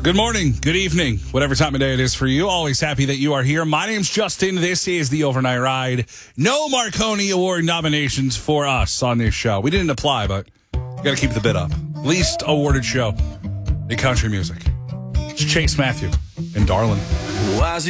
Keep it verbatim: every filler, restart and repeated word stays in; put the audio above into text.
Good morning, good evening, whatever time of day it is for you. Always happy that you are here. My name's Justin. This is the Overnight Ride. No Marconi Award nominations for us on this show. We didn't apply, but got to keep the bid up. Least awarded show in country music. It's Chase Matthew and Darlin.